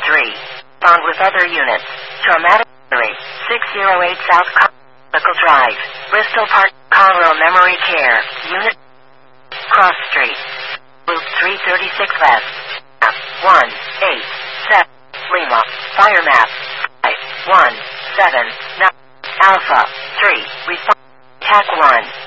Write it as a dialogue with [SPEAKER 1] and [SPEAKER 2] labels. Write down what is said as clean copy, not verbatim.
[SPEAKER 1] 3. Bond with other units. Traumatic injury. 608 South Medical Drive. Bristol Park. Conroe Memory Care. Unit. Cross Street. Loop 336 West. Map 1, 8, 7. Lima. Fire map. 5, 1, 7, 9. Alpha. 3. Response. TAC 1.